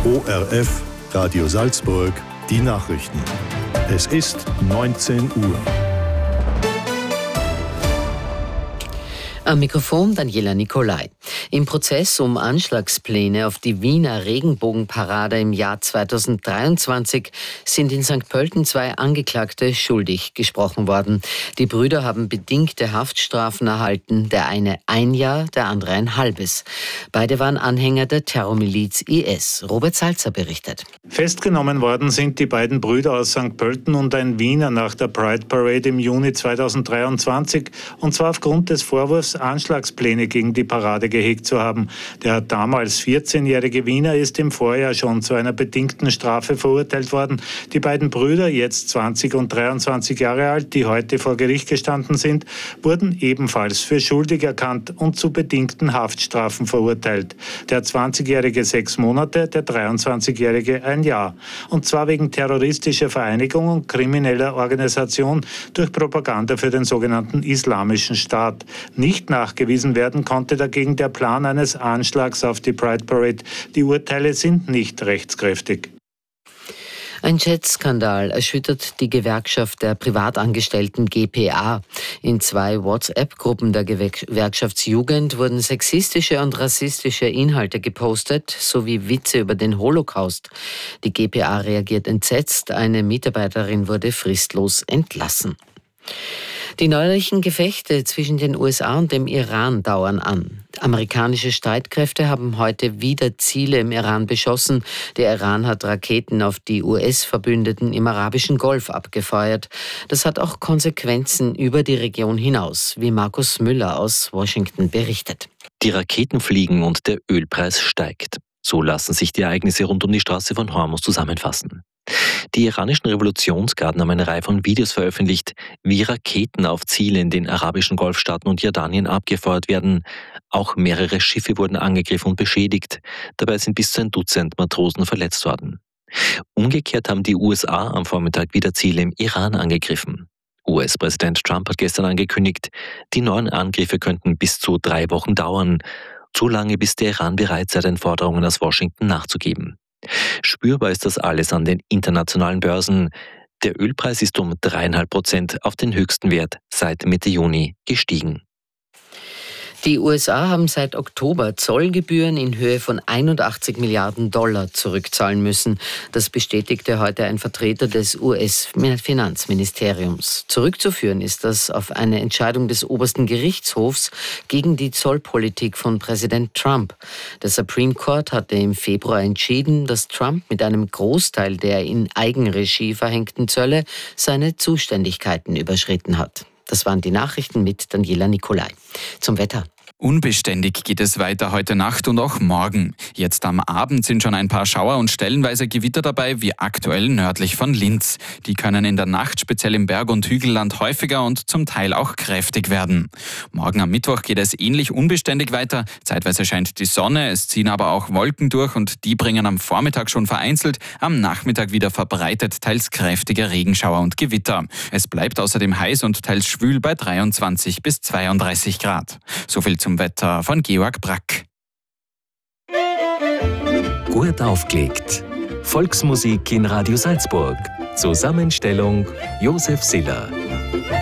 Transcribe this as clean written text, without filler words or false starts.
ORF, Radio Salzburg, die Nachrichten. Es ist 19 Uhr. Am Mikrofon Daniela Nicolai. Im Prozess um Anschlagspläne auf die Wiener Regenbogenparade im Jahr 2023 sind in St. Pölten 2 Angeklagte schuldig gesprochen worden. Die Brüder haben bedingte Haftstrafen erhalten, der eine 1 Jahr, der andere ein halbes. Beide waren Anhänger der Terrormiliz IS. Robert Salzer berichtet. Festgenommen worden sind die beiden Brüder aus St. Pölten und ein Wiener nach der Pride Parade im Juni 2023, und zwar aufgrund des Vorwurfs, Anschlagspläne gegen die Parade gehegt zu haben. Der damals 14-jährige Wiener ist im Vorjahr schon zu einer bedingten Strafe verurteilt worden. Die beiden Brüder, jetzt 20 und 23 Jahre alt, die heute vor Gericht gestanden sind, wurden ebenfalls für schuldig erkannt und zu bedingten Haftstrafen verurteilt. Der 20-jährige 6 Monate, der 23-jährige 1 Jahr. Und zwar wegen terroristischer Vereinigung und krimineller Organisation durch Propaganda für den sogenannten Islamischen Staat. Nicht nachgewiesen werden konnte dagegen der Plan eines Anschlags auf die Pride Parade. Die Urteile sind nicht rechtskräftig. Ein Chat-Skandal erschüttert die Gewerkschaft der Privatangestellten GPA. In 2 WhatsApp-Gruppen der Gewerkschaftsjugend wurden sexistische und rassistische Inhalte gepostet, sowie Witze über den Holocaust. Die GPA reagiert entsetzt. Eine Mitarbeiterin wurde fristlos entlassen. Die neuerlichen Gefechte zwischen den USA und dem Iran dauern an. Amerikanische Streitkräfte haben heute wieder Ziele im Iran beschossen. Der Iran hat Raketen auf die US-Verbündeten im arabischen Golf abgefeuert. Das hat auch Konsequenzen über die Region hinaus, wie Markus Müller aus Washington berichtet. Die Raketen fliegen und der Ölpreis steigt. So lassen sich die Ereignisse rund um die Straße von Hormuz zusammenfassen. Die iranischen Revolutionsgarden haben eine Reihe von Videos veröffentlicht, wie Raketen auf Ziele in den arabischen Golfstaaten und Jordanien abgefeuert werden. Auch mehrere Schiffe wurden angegriffen und beschädigt. Dabei sind bis zu 1 Dutzend Matrosen verletzt worden. Umgekehrt haben die USA am Vormittag wieder Ziele im Iran angegriffen. US-Präsident Trump hat gestern angekündigt, die neuen Angriffe könnten bis zu 3 Wochen dauern. So lange, bis der Iran bereit sei, den Forderungen aus Washington nachzugeben. Spürbar ist das alles an den internationalen Börsen. Der Ölpreis ist um 3,5% auf den höchsten Wert seit Mitte Juni gestiegen. Die USA haben seit Oktober Zollgebühren in Höhe von 81 Milliarden Dollar zurückzahlen müssen. Das bestätigte heute ein Vertreter des US-Finanzministeriums. Zurückzuführen ist das auf eine Entscheidung des obersten Gerichtshofs gegen die Zollpolitik von Präsident Trump. Der Supreme Court hatte im Februar entschieden, dass Trump mit einem Großteil der in Eigenregie verhängten Zölle seine Zuständigkeiten überschritten hat. Das waren die Nachrichten mit Daniela Nicolai. Zum Wetter. Unbeständig geht es weiter heute Nacht und auch morgen. Jetzt am Abend sind schon ein paar Schauer und stellenweise Gewitter dabei, wie aktuell nördlich von Linz. Die können in der Nacht speziell im Berg- und Hügelland häufiger und zum Teil auch kräftig werden. Morgen am Mittwoch geht es ähnlich unbeständig weiter. Zeitweise scheint die Sonne, es ziehen aber auch Wolken durch und die bringen am Vormittag schon vereinzelt, am Nachmittag wieder verbreitet teils kräftige Regenschauer und Gewitter. Es bleibt außerdem heiß und teils schwül bei 23 bis 32 Grad. Soviel zum Wetter von Georg Brack. Gut aufgelegt. Volksmusik in Radio Salzburg. Zusammenstellung Josef Siller.